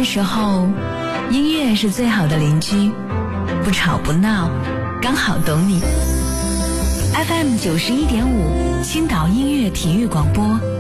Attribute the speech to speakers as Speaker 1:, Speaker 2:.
Speaker 1: 时候，音乐是最好的邻居，不吵不闹，刚好懂你。FM 91.5，青岛音乐体育广播。